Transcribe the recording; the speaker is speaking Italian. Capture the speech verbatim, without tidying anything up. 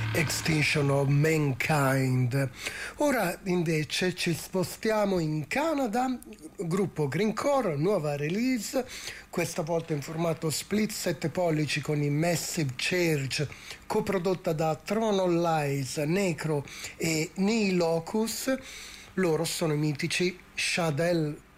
Extinction of Mankind. Ora invece ci spostiamo in Canada, gruppo Greencore, nuova release, questa volta in formato split sette pollici con i Massive Church, coprodotta da Throne of Lies, Necro e Nihilocus. Loro sono i mitici Shadell